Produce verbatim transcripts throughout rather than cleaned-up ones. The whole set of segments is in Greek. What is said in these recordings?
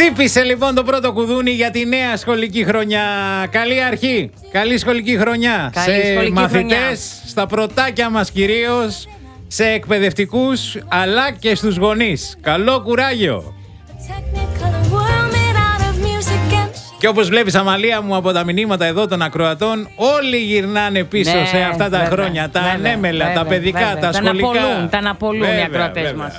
Χτύπησε λοιπόν το πρώτο κουδούνι για τη νέα σχολική χρονιά. Καλή αρχή, καλή σχολική χρονιά. Καλή σε σχολική μαθητές, χρονιά. στα πρωτάκια μας κυρίως, σε εκπαιδευτικούς, αλλά και στους γονείς. Καλό κουράγιο. Και όπως βλέπεις, Αμαλία μου, από τα μηνύματα εδώ των ακροατών, όλοι γυρνάνε πίσω ναι, σε αυτά τα βέβαια, χρόνια. Τα βέβαια, ανέμελα, βέβαια, τα παιδικά, βέβαια, τα σχολικά. Τα αναπολούν, τα αναπολούν οι ακροατές μας.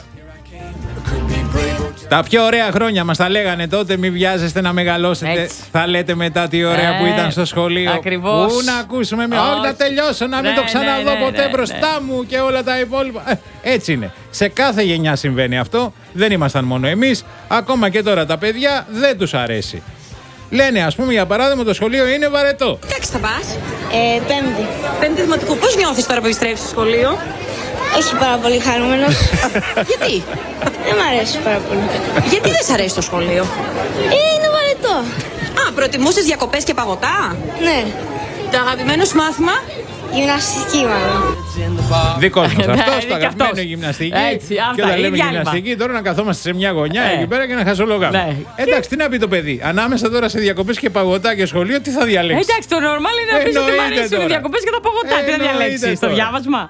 Τα πιο ωραία χρόνια μας τα λέγανε τότε. Μην βιάζεστε να μεγαλώσετε. Έτσι. Θα λέτε μετά τι ωραία ε, που ήταν στο σχολείο. Ακριβώς. Πού να ακούσουμε με. Όχι, να τελειώσω, να μην ναι, το ξαναδώ ναι, ναι, ποτέ ναι, μπροστά ναι. μου και όλα τα υπόλοιπα. Έτσι είναι. Σε κάθε γενιά συμβαίνει αυτό. Δεν ήμασταν μόνο εμείς. Ακόμα και τώρα τα παιδιά δεν τους αρέσει. Λένε, ας πούμε, για παράδειγμα, το σχολείο είναι βαρετό. Κοιτάξτε, θα πας. Ε, πέμπτη. Πέμπτη δημοτικού. Πώς νιώθεις τώρα που επιστρέφεις στο σχολείο? Όχι πάρα πολύ χαρούμενος. Γιατί? Δεν μ' αρέσει πάρα πολύ. Γιατί δεν σ' αρέσει το σχολείο? Ε, είναι βαρετό. Α, προτιμούσες διακοπές και παγωτά? Ναι. Το αγαπημένο σου μάθημα? Γυμναστική, μάλλον. Δικός μας αυτός, το αγαπημένο γυμναστική. Έτσι, και αυτά, όταν λέμε διάλειμμα. γυμναστική, τώρα να καθόμαστε σε μια γωνιά ε. εκεί πέρα και να χαζολογάμε. Ναι. Εντάξει, τι να πει το παιδί. Ανάμεσα τώρα σε διακοπές και παγωτά και σχολείο, τι θα διαλέξει? Εντάξει, το normal είναι να πεις ότι μ' αρέσουν οι διακοπές και τα παγωτά. Τι θα διαλέξεις, το διάβασμα?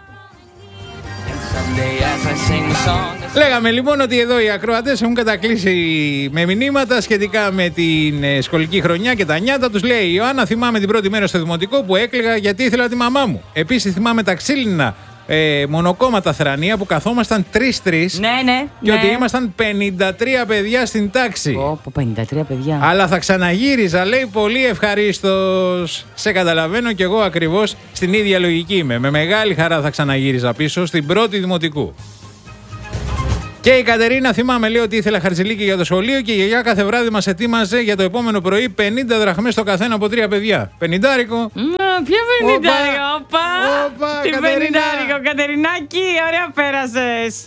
Λέγαμε λοιπόν ότι εδώ οι ακροατές έχουν κατακλείσει με μηνύματα σχετικά με την ε, σχολική χρονιά και τα νιάτα τους. Λέει η Ιωάννα, θυμάμαι την πρώτη μέρα στο δημοτικό που έκλαιγα γιατί ήθελα τη μαμά μου. Επίσης θυμάμαι τα ξύλινα ε, μονοκόμματα θρανία που καθόμασταν τρεις-τρεις. Ναι, ναι. Και ναι. ότι ήμασταν πενήντα τρία παιδιά στην τάξη. Όπο, πενήντα τρία παιδιά. Αλλά θα ξαναγύριζα, λέει, πολύ ευχαρίστως. Σε καταλαβαίνω κι εγώ ακριβώς, στην ίδια λογική είμαι. Με μεγάλη χαρά θα ξαναγύριζα πίσω στην πρώτη δημοτικού. Και η Κατερίνα, θυμάμαι, λέει, ότι ήθελα χαρτζηλίκι για το σχολείο και η γιαγιά κάθε βράδυ μας ετοίμαζε για το επόμενο πρωί πενήντα δραχμές το καθένα από τρία παιδιά. Πενηντάρικο. Mm, ποιο πενηντάρικο, όπα! Όπα, τι Κατερίνα. πενηντάρικο, Κατερινάκη, ωραία πέρασες.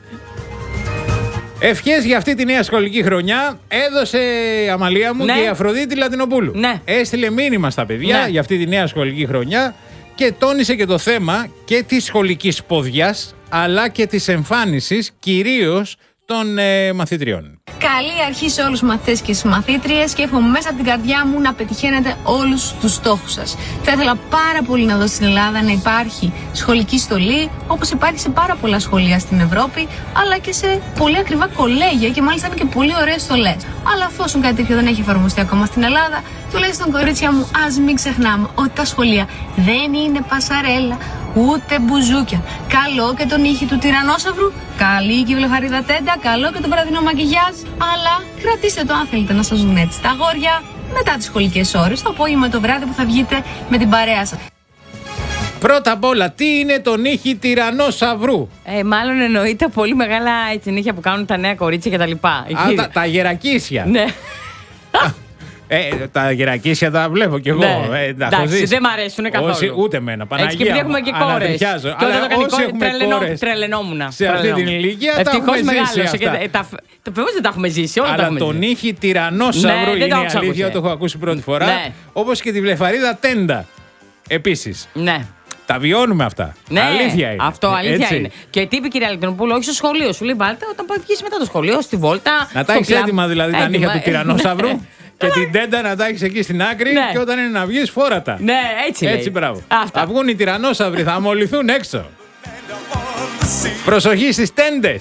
Ευχές για αυτή τη νέα σχολική χρονιά έδωσε, Αμαλία μου, ναι. και η Αφροδίτη Λατινοπούλου. Ναι. Έστειλε μήνυμα στα παιδιά ναι. για αυτή τη νέα σχολική χρονιά και τόνισε και το θέμα και της σχολικής ποδιάς αλλά και της εμφάνισης κυρίως των ε, μαθητριών. Καλή αρχή σε όλους τους μαθητές και τις μαθήτριες και εύχομαι μέσα από την καρδιά μου να πετυχαίνετε όλους τους στόχους σας. Θα ήθελα πάρα πολύ να δω στην Ελλάδα να υπάρχει σχολική στολή, όπως υπάρχει σε πάρα πολλά σχολεία στην Ευρώπη, αλλά και σε πολύ ακριβά κολέγια και μάλιστα είναι και πολύ ωραίες στολές. Αλλά αφόσον κάτι τέτοιο δεν έχει εφαρμοστεί ακόμα στην Ελλάδα, τουλάχιστον κορίτσια μου, ας μην ξεχνάμε ότι τα σχολεία δεν είναι πασαρέλα, ούτε μπουζούκια. Καλό και τον ήχη του τυρανόσαυρου, καλή και η βλεφαρίδα τέντα, καλό και το βραδινό μακιγιάζ. Αλλά κρατήστε το αν θέλετε να σας δουν έτσι τα αγόρια μετά τις σχολικές ώρες, το απόγευμα το βράδυ που θα βγείτε με την παρέα σας. Πρώτα απ' όλα, τι είναι το νύχι τυρανόσαυρου? Ε, μάλλον εννοεί τα πολύ μεγάλα έτσι, νύχια που κάνουν τα νέα κορίτσια κτλ. Α, τα, τα γερακίσια. Ναι. Ε, τα γερακίσια τα βλέπω κι εγώ. Ναι. Ε, εντάξει, δεν μ' αρέσουν καθόλου. Όσοι, ούτε εμένα. Παναγία. Έτσι και επειδή έχουμε και κόρες. Αλλά όσοι έχουμε τρελενό, κόρες τρελαινόμουν. σε αυτή την ηλικία τα έχουμε ζήσει αυτά. Και, τα, βεβαίως δεν τα έχουμε ζήσει. Όλα αλλά το νύχι τυρανόσαυρου ναι, είναι η αλήθεια, το έχω ακούσει πρώτη φορά. Ναι. Όπως και τη βλεφαρίδα τέντα. Επίσης. Ναι. Τα βιώνουμε αυτά. Ναι, αλήθεια είναι. Αυτό αλήθεια έτσι. είναι. Και τι είπε η κυρία Λατινοπούλου, όχι στο σχολείο. Σου λέει βάλτε όταν πάει βγει μετά το σχολείο, στη βόλτα. Να τα έχει έτοιμα δηλαδή τα νύχια του τυρανόσαυρου. Και την τέντα να τα έχει εκεί στην άκρη ναι. και όταν είναι να βγει, φόρατα. Ναι, έτσι. Έτσι, μπράβο. Θα βγουν οι τυρανόσαυροι, θα αμολυθούν έξω. Προσοχή στις τέντες.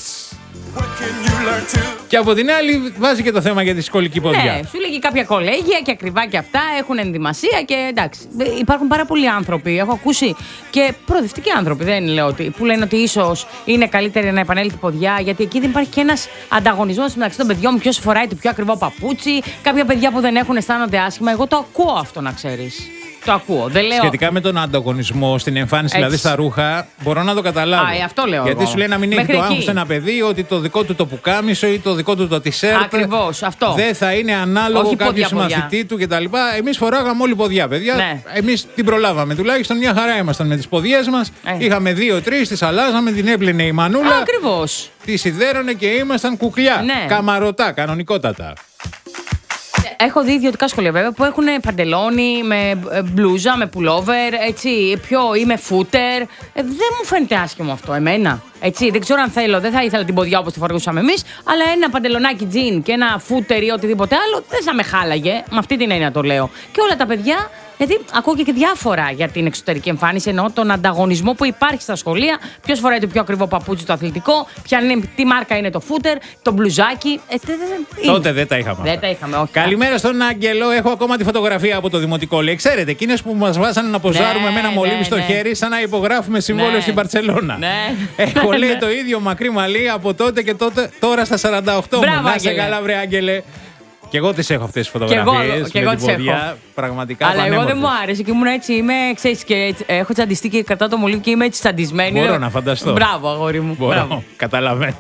Και από την άλλη βάζει και το θέμα για τη σχολική ποδιά. Ναι, σου λέγει κάποια κολέγια και ακριβά και αυτά έχουν ενδυμασία και εντάξει. Υπάρχουν πάρα πολλοί άνθρωποι. Έχω ακούσει και προοδευτικοί άνθρωποι, δεν λέω ότι, που λένε ότι ίσως είναι καλύτερη να επανέλθει ποδιά, γιατί εκεί δεν υπάρχει και ένας ανταγωνισμός μεταξύ των παιδιών. Ποιος φοράει το πιο ακριβό παπούτσι. Κάποια παιδιά που δεν έχουν αισθάνονται άσχημα. Εγώ το ακούω αυτό, να ξέρεις. Το ακούω. Δεν λέω... Σχετικά με τον ανταγωνισμό στην εμφάνιση, έτσι. Δηλαδή στα ρούχα, μπορώ να το καταλάβω. Α, αυτό λέω. Γιατί εγώ. σου λέει να μην έχει το άγχος ένα παιδί ότι το δικό του το πουκάμισο ή το δικό του το τισέρτ. Ακριβώς, αυτό. Δεν θα είναι ανάλογο κάποιο μαθητή του κτλ. Εμείς φοράγαμε όλοι ποδιά, παιδιά. Ναι. Εμείς την προλάβαμε. Τουλάχιστον μια χαρά ήμασταν με τις ποδιές μας. Ε. Είχαμε δύο-τρεις, τις αλλάζαμε, την έπλαινε η μανούλα. Ακριβώς. Τη σιδέρωνε και ήμασταν κουκλιά. Ναι. Καμαρωτά, κανονικότατα. έχω δει ιδιωτικά σχολεία βέβαια που έχουν παντελόνι με μπλούζα, με πουλόβερ, έτσι, πιο ή με φούτερ. Ε, δεν μου φαίνεται άσχημο αυτό εμένα. Έτσι, δεν ξέρω αν θέλω, δεν θα ήθελα την ποδιά όπως τη φορούσαμε εμείς, αλλά ένα παντελονάκι τζιν και ένα φούτερ ή οτιδήποτε άλλο δεν θα με χάλαγε. Με αυτή την έννοια το λέω. Και όλα τα παιδιά. Γιατί ακούω και διάφορα για την εξωτερική εμφάνιση, εννοώ τον ανταγωνισμό που υπάρχει στα σχολεία. Ποιος φοράει το πιο ακριβό παπούτσι το αθλητικό, ποια είναι, τι μάρκα είναι το φούτερ, το μπλουζάκι. Ε, τε, τε, Τότε δεν τα είχαμε. Δεν τα είχαμε, όχι. Καλημέρα στον Άγγελο. Έχω ακόμα τη φωτογραφία από το δημοτικό. Λέει, ξέρετε, εκείνες που μας βάζανε να ποζάρουμε ναι, με ένα ναι, μολύβι στο ναι. χέρι, σαν να υπογράφουμε συμβόλαιο Ναι. στην Μπαρτσελώνα. Ναι. Έχω λέει το ίδιο μακρύ μαλλί από τότε και τότε, τώρα στα σαράντα οκτώ μου. Μπράβο, Να σε Άγγελε. καλά, βρε Άγγελε. Και εγώ τις έχω αυτές τις εγώ- φωτογραφίες και με εγώ την τις ποδιά. έχω. Πραγματικά Αλλά εγώ δεν πανέμορφες. μου άρεσε και ήμουν έτσι, είμαι, ξέρεις, και έτσι, έχω τσαντιστεί και κρατάω το μολύβι και είμαι έτσι τσαντισμένη. Μπορώ Λέω, να φανταστώ. Μπράβο, αγόρι μου. Μπορώ, Μπράβο. καταλαβαίνω.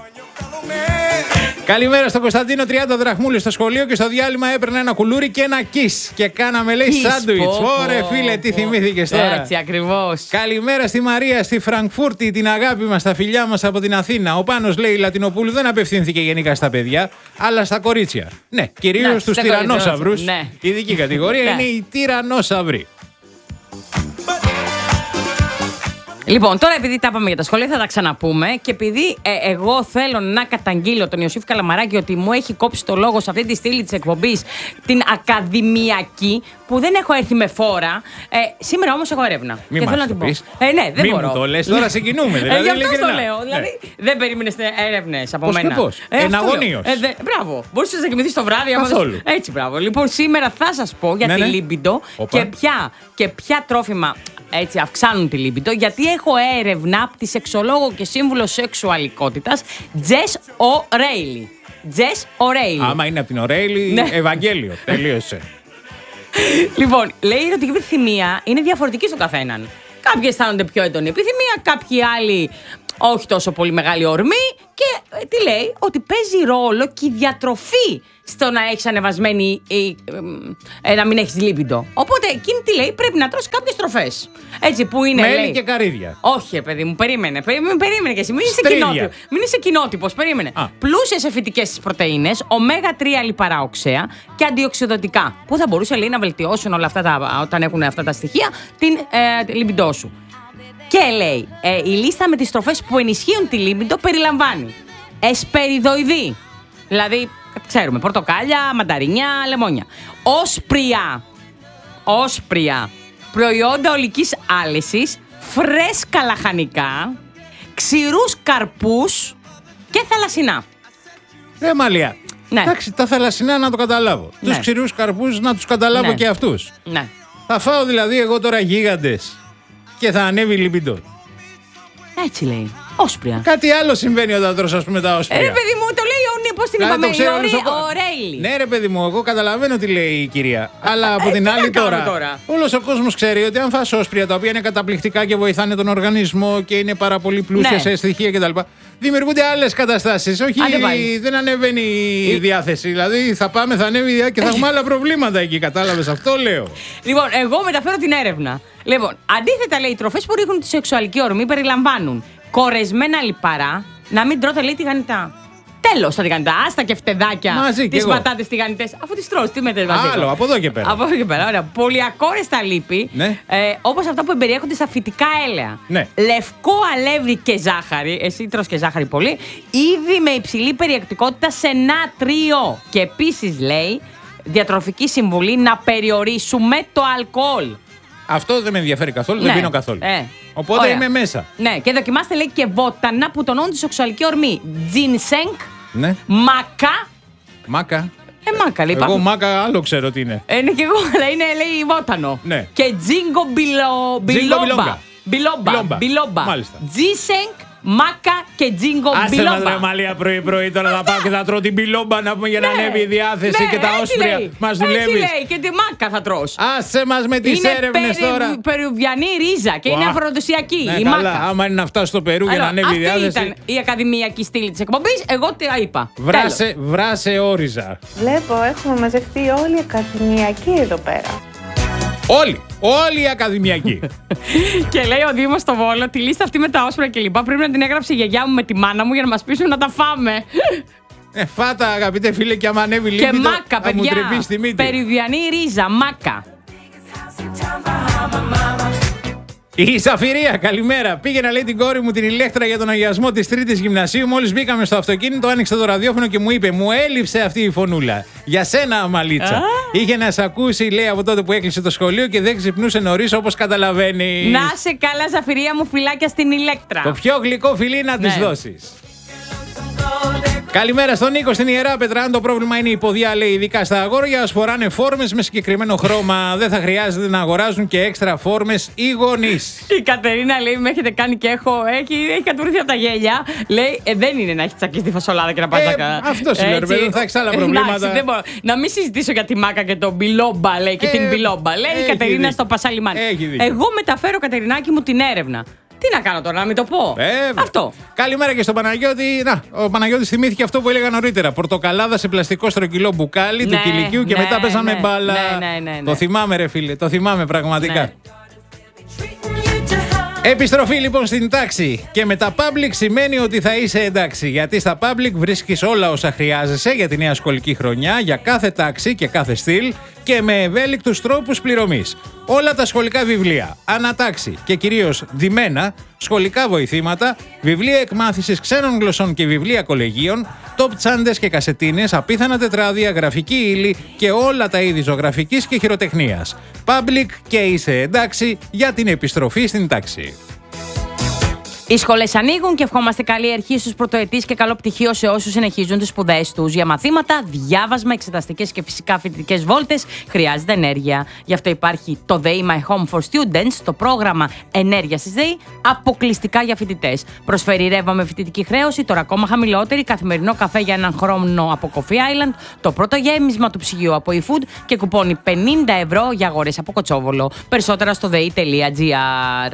Καλημέρα στον Κωνσταντίνο, τριάντα δραχμούλες στο σχολείο και στο διάλειμμα έπαιρνε ένα κουλούρι και ένα kiss. Και κάναμε λέει Kiss, σάντουιτς. πω, πω, Ωρε φίλε, τι πω. θυμήθηκες τώρα. Έτσι, ακριβώς. Καλημέρα στη Μαρία, στη Φραγκφούρτη, την αγάπη μας, τα φιλιά μας από την Αθήνα. Ο Πάνος λέει Λατινοπούλου δεν απευθύνθηκε γενικά στα παιδιά, αλλά στα κορίτσια. Ναι, Ναι, κυρίως στους στα τυρανόσαυρους. κορίτσια, ναι. Η ειδική κατηγορία Ναι. είναι οι τυρανόσαυροι. Λοιπόν, τώρα επειδή τα είπαμε για τα σχολεία, θα τα ξαναπούμε. Και επειδή ε, εγώ θέλω να καταγγείλω τον Ιωσήφ Καλαμαράκη ότι μου έχει κόψει το λόγο σε αυτή τη στήλη της εκπομπής, την ακαδημιακή, που δεν έχω έρθει με φόρα. Ε, σήμερα όμως έχω έρευνα. Μη και μας θέλω να το την πω. πεις. Ε, ναι, δεν Μη μπορώ. μου το λες, τώρα συγκινούμε, Ε, δηλαδή, γι' αυτό το ειλικρινά. λέω. Ναι. Δηλαδή, δεν περίμενες έρευνες από Πώς μένα. και πώς. Ε, αυτό Εναγωνίως. λέω. Ε, δε, μπράβο. Μπορούσες να κοιμηθείς το βράδυ. άμα Καθόλου. δεν- Έτσι, μπράβο. Λοιπόν, σήμερα θα σας πω για Ναι, τη ναι. λίμπιντο Όπα. και ποια, και ποια τρόφιμα έτσι, αυξάνουν τη λίμπιντο, γιατί έχω έρευνα από τη σεξολόγο και σύμβουλο σεξουαλικότητας Τζες Ορέιλι. Τζες Ορέιλι. Άμα είναι από την Ορέιλι, Ναι. Ευαγγέλιο. Τελείωσε. Λοιπόν, λέει η ερωτική επιθυμία είναι διαφορετική στον καθέναν. Κάποιοι αισθάνονται πιο έντονη επιθυμία, κάποιοι άλλοι όχι τόσο πολύ μεγάλη ορμή. Και ε, τι λέει, ότι παίζει ρόλο και η διατροφή στο να έχεις ανεβασμένη ή ε, ε, να μην έχεις λίμπιντο. Οπότε εκείνη τι λέει, πρέπει να τρως κάποιες τροφές. Έτσι που είναι. Μέλι λέει, και καρύδια. όχι, ε, παιδί μου, περίμενε. Περίμενε, περίμενε και εσύ. Μην είσαι Στρίδια. κοινότυπο. Μην είσαι κοινότυπος, περίμενε. Α. Πλούσιες σε φυτικές πρωτεΐνες, ωμέγα τρία λιπαρά οξέα και αντιοξυδοτικά. Που θα μπορούσε λέει, να βελτιώσουν όλα αυτά τα, όταν έχουν αυτά τα στοιχεία την ε, λιμπιντό σου. Και λέει, ε, η λίστα με τις τροφές που ενισχύουν τη λίμπιντο περιλαμβάνει εσπεριδοειδή. Δηλαδή, ξέρουμε, πορτοκάλια, μανταρίνια, λεμόνια. Όσπρια. Όσπρια. Προϊόντα ολικής άλυσης, φρέσκα λαχανικά, ξηρούς καρπούς και θαλασσινά. Ρε Μαλία. Ναι. Εντάξει, τα θαλασσινά να το καταλάβω. Ναι. Τους ξηρούς καρπούς να τους καταλάβω Ναι. και αυτούς. Ναι. Θα φάω δηλαδή εγώ τώρα γίγαντες και θα ανέβει η λιμπιντό. Έτσι λέει. Όσπρια. Κάτι άλλο συμβαίνει όταν τρως ας πούμε τα Ε, όσπρια. ρε παιδί μου, το λέει ο πώς την Δηλαδή, είπαμε, το ξέρει η όλος ο κο- Ορέιλι. Ναι, ρε παιδί μου, εγώ καταλαβαίνω τι λέει η κυρία. Αλλά από ε, την τι άλλη να κάνω τώρα, τώρα? όλος ο κόσμος ξέρει ότι αν φας όσπρια τα οποία είναι καταπληκτικά και βοηθάνε τον οργανισμό και είναι πάρα πολύ πλούσια Ναι. σε στοιχεία κτλ. Δημιουργούνται άλλες καταστάσεις. Όχι, Άντε πάλι. δεν ανεβαίνει η διάθεση. Δηλαδή θα πάμε, θα ανέβει η διάθεση και θα έχουμε άλλα προβλήματα εκεί. Κατάλαβες, αυτό λέω. Λοιπόν, εγώ μεταφέρω την έρευνα. Λοιπόν, αντίθετα λέει, οι τροφές που ρίχνουν τη σεξουαλική ορμή περιλαμβάνουν κορεσμένα λιπαρά, να μην τρώτε λέει τηγανιτά. Τέλος τα τηγανιτά. Άστα και φτεδάκια. Μαζί κι τις εγώ. πατάτες τηγανιτές. Αφού τις τρως, τι μετες μαζί. Άλλο, από εδώ και πέρα. Από εδώ και πέρα. Ωραία. Πολυακόρεστα λίπη. Ναι. Ε, όπως αυτά που εμπεριέχονται στα φυτικά έλαια. Ναι. Λευκό αλεύρι και ζάχαρη. Εσύ τρως και ζάχαρη πολύ. Ήδη με υψηλή περιεκτικότητα σε νάτριο. Και επίσης λέει διατροφική συμβουλή να περιορίσουμε το αλκοόλ. Αυτό δεν με ενδιαφέρει καθόλου, δεν Ναι. πίνω καθόλου. Ε. Οπότε Ωραία. είμαι μέσα. Ναι, και δοκιμάστε λέει και βότανα που τονώνουν τη σεξουαλική ορμή. Τζινσέγκ, Ναι. μακά. Μάκα. Ε, μάκα λέει. Εγώ υπάρχουν- μάκα άλλο ξέρω τι είναι. Ε, είναι και εγώ, αλλά είναι λέει βότανο. Ναι. Και τζίνγκο μπιλο... Τζίνγκο μπιλόμπα. μπιλόγκα. Μπιλόμπα. Μπιλόμπα. Μπιλόμπα. Μάλιστα. Τζίσενγκ, μάκα και τζίνγκο Άσε μας ρε μπιλόμπα. Μαλία πρωί-πρωί τώρα θα πάω και θα τρώω την πιλόμπα να πούμε για να Ναι. ανέβει η διάθεση Ναι, και τα έτσι όσπρια. λέει. Μας Έτσι δουλεύεις. λέει και τη μάκα θα τρως. Άσε μας με τις Είναι έρευνες περι- τώρα. περουβιανή ρίζα και είναι Ουα. αφροδοσιακή. Ναι, η καλά, μάκα. άμα είναι να φτάσει στο Περού για Alors, να ανέβει η αυτή διάθεση. ήταν η ακαδημιακή στήλη της εκπομπής. Εγώ τι είπα. Τέλος. Βράσε, βράσε όριζα. Βλέπω, έχουμε μαζευτεί όλοι οι ακαδημιακοί εδώ πέρα. Όλοι, όλοι οι ακαδημιακοί. Και λέει ο Δήμος στο Βόλο, τη λίστα αυτή με τα όσπρα και λοιπά πρέπει να την έγραψε η γιαγιά μου με τη μάνα μου για να μας πείσουν να τα φάμε. Ε, φάτα, αγαπητέ φίλε, και άμα ανέβει λίγο. Και μάκα, παιδιά. Μου τρεπεί στη μύτη. Περιβιανή ρίζα, μάκα. Η Σαφυρία, καλημέρα. Πήγαινα, λέει, την κόρη μου την Ηλέκτρα για τον αγιασμό της Τρίτης Γυμνασίου. Μόλις μπήκαμε στο αυτοκίνητο, άνοιξε το ραδιόφωνο και μου είπε: μου έλειψε αυτή η φωνούλα. Για σένα, Αμαλίτσα. Α. Είχε να σε ακούσει, λέει, από τότε που έκλεισε το σχολείο και δεν ξυπνούσε νωρίς, όπως καταλαβαίνει. Να σε καλά, Ζαφυρία μου, φιλάκια στην Ηλέκτρα. Το πιο γλυκό φιλί να Ναι. της δώσεις. Καλημέρα στον Νίκο στην Ιερά Πέτρα. Αν το πρόβλημα είναι η ποδιά, λέει, ειδικά στα αγόρια, ας φοράνε φόρμες με συγκεκριμένο χρώμα. Δεν θα χρειάζεται να αγοράζουν και έξτρα φόρμες οι γονείς. Η Κατερίνα λέει: με έχετε κάνει και έχω. Έχει, έχει κατουρθεί από τα γέλια. Λέει: ε, δεν είναι να έχει τσακίσει τη φασολάδα και να πάει Ε, τσακά. αυτό σου λέω, ρε παιδί μου, θα έχεις άλλα προβλήματα. Εντάξει, δεν μπορώ. Να μην συζητήσω για τη μάκα και τον μπιλόμπα, λέει, και Ε, την μπιλόμπα. Λέει η έχει Κατερίνα δίκιο. στο Πασαλιμάνι. Έχει δίκιο. Εγώ μεταφέρω, Κατερινάκη μου, την έρευνα. Τι να κάνω τώρα, να μην το πω. Βέβαια. Αυτό. Καλημέρα και στον Παναγιώτη. Να, ο Παναγιώτης θυμήθηκε αυτό που έλεγα νωρίτερα. Πορτοκαλάδα σε πλαστικό στρογγυλό μπουκάλι Ναι, του κηλικίου και ναι, μετά παίζαμε ναι, μπάλα. ναι, ναι, ναι, ναι. Το θυμάμαι, ρε φίλε, το θυμάμαι πραγματικά. Ναι. Επιστροφή λοιπόν στην τάξη. Και με τα public σημαίνει ότι θα είσαι εντάξει. Γιατί στα public βρίσκεις όλα όσα χρειάζεσαι για τη νέα σχολική χρονιά, για κάθε τάξη και κάθε στυλ και με ευέλικτους τρόπους πληρωμής. Όλα τα σχολικά βιβλία, ανατάξη και κυρίως ντυμένα, σχολικά βοηθήματα, βιβλία εκμάθησης ξένων γλωσσών και βιβλία κολεγίων, top τσάντες και κασετίνες, απίθανα τετράδια, γραφική ύλη και όλα τα είδη ζωγραφικής και χειροτεχνίας. Public και είσαι εντάξει για την επιστροφή στην τάξη. Οι σχολές ανοίγουν και ευχόμαστε καλή αρχή στους πρωτοετής και καλό πτυχίο σε όσους συνεχίζουν τις σπουδές τους. Για μαθήματα, διάβασμα, εξεταστικές και φυσικά φοιτητικές βόλτες χρειάζεται ενέργεια. Γι' αυτό υπάρχει το ΔΕΗ My Home for Students, το πρόγραμμα ενέργειας της ΔΕΗ, αποκλειστικά για φοιτητές. Προσφέρει ρεύμα με φοιτητική χρέωση, τώρα ακόμα χαμηλότερη, καθημερινό καφέ για έναν χρόνο από Coffee Island, το πρώτο γέμισμα του ψυγείου από eFood και κουπόνι πενήντα ευρώ για αγορές από Κοτσόβολο. Περισσότερα στο δέη τελεία τζι άρ.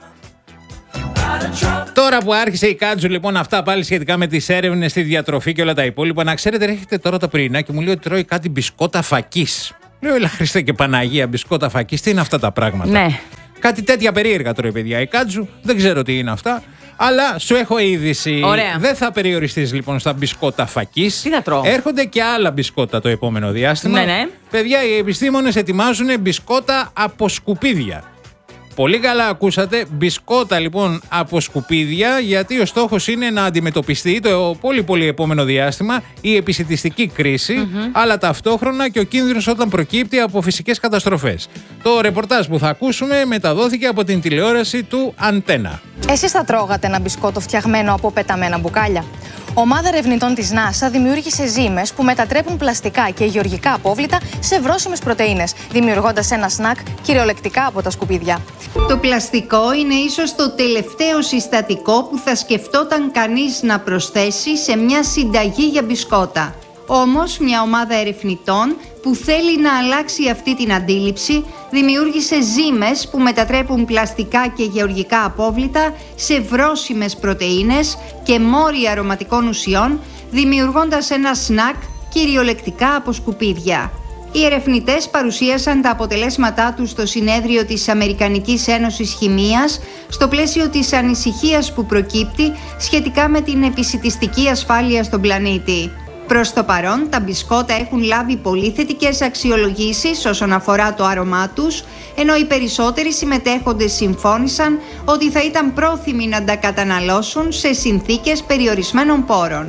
Τώρα που άρχισε η Κάτζου, λοιπόν, αυτά πάλι σχετικά με τις έρευνες στη διατροφή και όλα τα υπόλοιπα, να ξέρετε, έρχεται τώρα το πρωινά και μου λέει ότι τρώει κάτι μπισκότα φακής. Λέω, έλα Χριστέ και Παναγία, μπισκότα φακής, τι είναι αυτά τα πράγματα. Ναι. Κάτι τέτοια περίεργα τρώει, παιδιά, η Κάτζου, δεν ξέρω τι είναι αυτά. Αλλά σου έχω είδηση. Ωραία. Δεν θα περιοριστείς λοιπόν στα μπισκότα φακής. Τι θα τρώω? Έρχονται και άλλα μπισκότα το επόμενο διάστημα. Ναι, ναι. Παιδιά, οι επιστήμονες ετοιμάζουν μπισκότα από σκουπίδια. Πολύ καλά ακούσατε, μπισκότα λοιπόν από σκουπίδια, γιατί ο στόχος είναι να αντιμετωπιστεί το πολύ πολύ επόμενο διάστημα η επισιτιστική κρίση, mm-hmm. αλλά ταυτόχρονα και ο κίνδυνος όταν προκύπτει από φυσικές καταστροφές. Το ρεπορτάζ που θα ακούσουμε μεταδόθηκε από την τηλεόραση του Αντένα. Εσείς θα τρώγατε ένα μπισκότο φτιαγμένο από πεταμένα μπουκάλια? Ομάδα ερευνητών της NASA δημιούργησε ζύμες που μετατρέπουν πλαστικά και γεωργικά απόβλητα σε βρώσιμες πρωτεΐνες, δημιουργώντας ένα σνακ κυριολεκτικά από τα σκουπίδια. Το πλαστικό είναι ίσως το τελευταίο συστατικό που θα σκεφτόταν κανείς να προσθέσει σε μια συνταγή για μπισκότα. Όμως, μια ομάδα ερευνητών που θέλει να αλλάξει αυτή την αντίληψη δημιούργησε ζύμες που μετατρέπουν πλαστικά και γεωργικά απόβλητα σε βρώσιμες πρωτεΐνες και μόρια αρωματικών ουσιών, δημιουργώντας ένα σνακ κυριολεκτικά από σκουπίδια. Οι ερευνητές παρουσίασαν τα αποτελέσματά τους στο συνέδριο της Αμερικανικής Ένωσης Χημείας στο πλαίσιο της ανησυχίας που προκύπτει σχετικά με την επισιτιστική ασφάλεια στον πλανήτη. Προς το παρόν, τα μπισκότα έχουν λάβει πολύ θετικές αξιολογήσεις όσον αφορά το άρωμά τους, ενώ οι περισσότεροι συμμετέχοντες συμφώνησαν ότι θα ήταν πρόθυμοι να τα καταναλώσουν σε συνθήκες περιορισμένων πόρων.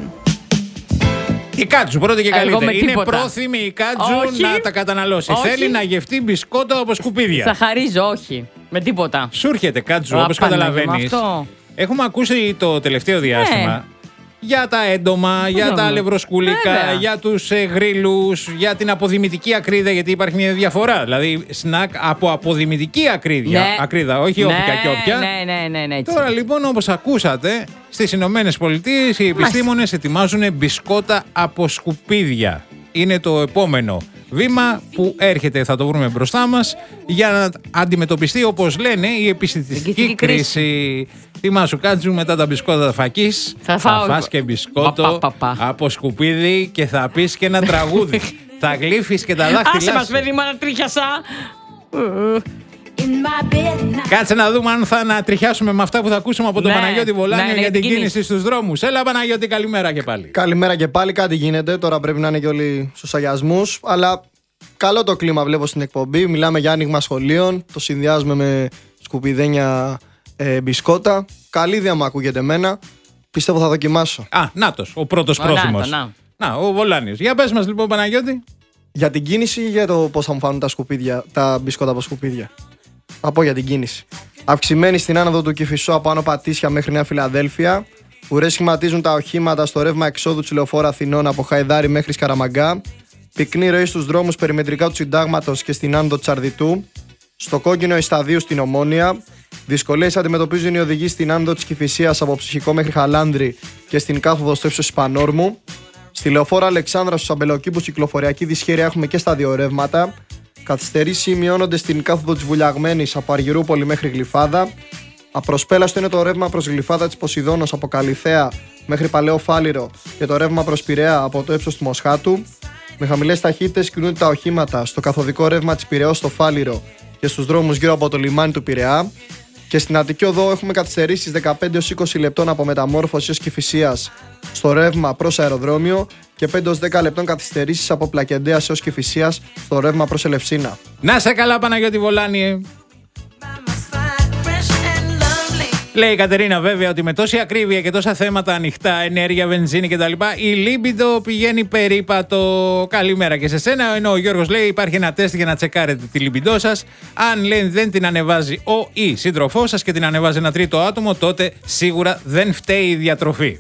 Η Κάτζου, πρώτη και καλύτερη. Είναι τίποτα. πρόθυμη η Κάτζου Όχι. να τα καταναλώσει. Όχι. Θέλει να γευτεί μπισκότα από σκουπίδια. Θα χαρίζω, όχι. Με τίποτα. Σου έρχεται, Κάτζου, Α, όπως Παναγία μου, καταλαβαίνεις. αυτό. Έχουμε ακούσει το τελευταίο διάστημα Ναι. για τα έντομα, για τα δούμε. αλευροσκουλικά, Βέβαια. για τους ε, γρίλους, για την αποδημητική ακρίδα, γιατί υπάρχει μια διαφορά. Δηλαδή, σνακ από αποδημητική ακρίδια. Ναι. Ακρίδα, όχι Ναι, όποια και όποια. Ναι, ναι, ναι, ναι, έτσι. Τώρα λοιπόν, όπως ακούσατε, στις Ηνωμένες Πολιτείες οι επιστήμονες ετοιμάζουν μπισκότα από σκουπίδια. Είναι το επόμενο βήμα που έρχεται, θα το βρούμε μπροστά μας, για να αντιμετωπιστεί, όπως λένε, η επισιτιστική Επισιτιστική κρίση. Θυμάσου, Κάτζου, μετά τα μπισκότα φακής, Θα φάω- φας και μπισκότο Πα, πα, πα, πα. από σκουπίδι και θα πεις και ένα τραγούδι. Θα γλύφεις και τα δάχτυλά Άσε μας, σου. παιδί μου, ανατρίχιασα. Κάτσε να δούμε αν θα ανατριχιάσουμε με αυτά που θα ακούσουμε από τον Ναι, Παναγιώτη Βολάνιο ναι, για την κίνηση, κίνηση στους δρόμους. Έλα Παναγιώτη, καλημέρα και πάλι. Καλημέρα και πάλι, κάτι γίνεται. Τώρα πρέπει να είναι και όλοι στους αγιασμούς. Αλλά καλό το κλίμα βλέπω στην εκπομπή. Μιλάμε για άνοιγμα σχολείων. Το συνδυάζουμε με σκουπιδένια ε, μπισκότα. Καλή ιδέα μου ακούγεται εμένα. Πιστεύω θα δοκιμάσω. Α, νάτος, ο πρώτος πρόθυμος. Να, να. να, ο Βολάνιος. Για πες μας λοιπόν Παναγιώτη. Για την κίνηση ή για το πώς θα μου φάνουν τα σκουπίδια, τα μπισκότα από σκουπίδια? Θα πω για την κίνηση. Αυξημένη στην άνοδο του Κηφισού από Άνω Πατήσια μέχρι Νέα Φιλαδέλφια. Ουρές σχηματίζουν τα οχήματα στο ρεύμα εξόδου της Λεωφόρου Αθηνών από Χαϊδάρι μέχρι Σκαραμαγκά. Πυκνή ροή στους δρόμους περιμετρικά του Συντάγματος και στην άνοδο της Αρδιτού. Στο κόκκινο Ισταδίου στην Ομόνια. Δυσκολίες αντιμετωπίζουν οι οδηγοί στην άνοδο της Κηφισίας από Ψυχικό μέχρι Χαλάνδρη και στην κάθοδο στο ύψος της Πανόρμου. Στη Λεωφόρο Αλεξάνδρα στους Αμπελοκήπους κυκλοφοριακή δυσχέρεια έχουμε και στα δύο ρεύματα. Καθυστερήσεις σημειώνονται στην κάθοδο της Βουλιαγμένης από Αργυρούπολη μέχρι Γλυφάδα. Απροσπέλαστο είναι το ρεύμα προς Γλυφάδα της Ποσειδώνος από Καλιθέα μέχρι Παλαιό Φάληρο και το ρεύμα προς Πειραιά από το ύψος του Μοσχάτου. Με χαμηλές ταχύτητες κινούνται τα οχήματα στο καθοδικό ρεύμα της Πειραιώς στο Φάληρο και στους δρόμους γύρω από το λιμάνι του Πειραιά. Και στην Αττική Οδό έχουμε καθυστερήσεις δεκαπέντε έως είκοσι λεπτών από Μεταμόρφωση έως Κηφισίας στο ρεύμα προς αεροδρόμιο και πέντε έως δέκα λεπτών καθυστερήσεις από Πλακεντέας έως Κηφισίας στο ρεύμα προς Ελευσίνα. Να σε καλά Παναγιώτη Βολάνιε. Λέει η Κατερίνα βέβαια ότι με τόση ακρίβεια και τόσα θέματα ανοιχτά, ενέργεια, βενζίνη κτλ. Η λίμπιντο πηγαίνει περίπατο. Καλημέρα και σε σένα. Ενώ ο Γιώργος λέει υπάρχει ένα τεστ για να τσεκάρετε τη λίμπιντό σας. Αν λέει δεν την ανεβάζει ο ή σύντροφός σας και την ανεβάζει ένα τρίτο άτομο, τότε σίγουρα δεν φταίει η διατροφή.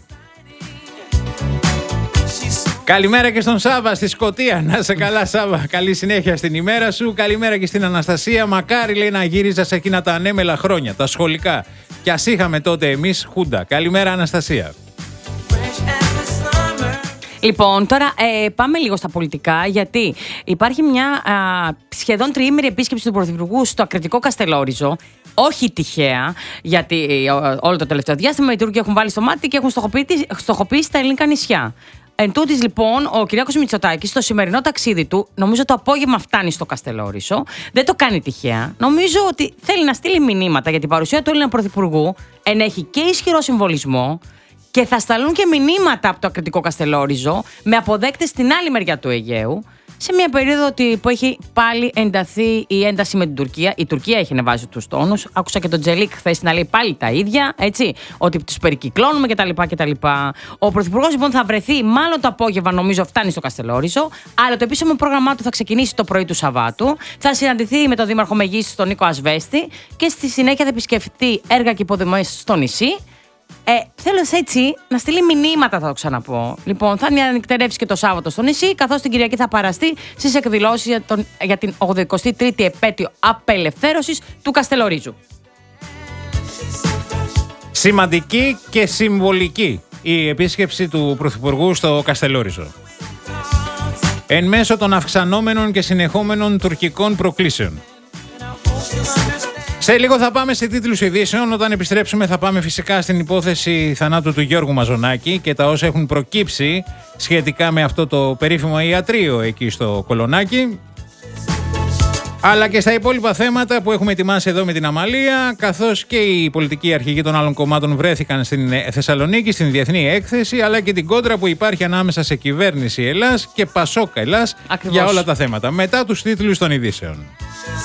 Καλημέρα και στον Σάβα στη Σκωτία. Να σε καλά, Σάβα. Καλή συνέχεια στην ημέρα σου. Καλημέρα και στην Αναστασία. Μακάρι λέει να γύριζα σε εκείνα τα ανέμελα χρόνια, τα σχολικά. Κι ας είχαμε τότε εμείς Χούντα. Καλημέρα, Αναστασία. Λοιπόν, τώρα ε, πάμε λίγο στα πολιτικά, γιατί υπάρχει μια α, σχεδόν τριήμερη επίσκεψη του Πρωθυπουργού στο ακριτικό Καστελόριζο. Όχι τυχαία, γιατί ό, όλο το τελευταίο διάστημα οι Τούρκοι έχουν βάλει στο μάτι και έχουν στοχοποιήσει τα ελληνικά νησιά. Εν τούτης, λοιπόν, ο Κυριάκος Μητσοτάκης στο σημερινό ταξίδι του, νομίζω το απόγευμα φτάνει στο Καστελόριζο, δεν το κάνει τυχαία. Νομίζω ότι θέλει να στείλει μηνύματα για την παρουσία του Έλληνα Πρωθυπουργού, ενέχει και ισχυρό συμβολισμό και θα σταλούν και μηνύματα από το ακριτικό Καστελόριζο με αποδέκτες στην άλλη μεριά του Αιγαίου, σε μια περίοδο που έχει πάλι ενταθεί η ένταση με την Τουρκία. Η Τουρκία έχει ανεβάσει τους τόνους. Άκουσα και τον Τζελίκ χθες να λέει πάλι τα ίδια, έτσι, ότι τους περικυκλώνουμε κτλ. κτλ. Ο Πρωθυπουργός λοιπόν θα βρεθεί, μάλλον το απόγευμα, νομίζω φτάνει στο Καστελόριζο, αλλά το επίσημο πρόγραμμά του θα ξεκινήσει το πρωί του Σαββάτου. Θα συναντηθεί με τον Δήμαρχο Μεγίστης, τον Νίκο Ασβέστη, και στη συνέχεια θα επισκεφτεί έργα και υποδομές στο νησί. Ε, θέλω έτσι να στείλει μηνύματα, θα το ξαναπώ. Λοιπόν, θα ανοιχτερεύσει και το Σάββατο στο νησί, καθώς την Κυριακή θα παραστεί στις εκδηλώσεις για, τον, για την ογδοηκοστή τρίτη επέτειο απελευθέρωσης του Καστελορίζου. Σημαντική και συμβολική η επίσκεψη του Πρωθυπουργού στο Καστελόριζο. Εν μέσω των αυξανόμενων και συνεχόμενων τουρκικών προκλήσεων. Σε λίγο θα πάμε σε τίτλους ειδήσεων. Όταν επιστρέψουμε θα πάμε φυσικά στην υπόθεση θανάτου του Γιώργου Μαζονάκη και τα όσα έχουν προκύψει σχετικά με αυτό το περίφημο ιατρείο εκεί στο Κολονάκι. Αλλά και στα υπόλοιπα θέματα που έχουμε ετοιμάσει εδώ με την Αμαλία, καθώς και οι πολιτικοί αρχηγοί των άλλων κομμάτων βρέθηκαν στην Θεσσαλονίκη, στην Διεθνή Έκθεση, αλλά και την κόντρα που υπάρχει ανάμεσα σε κυβέρνηση Ελλάς και Πασόκ Ελλάς για όλα τα θέματα. Μετά τους τίτλους των ειδήσεων.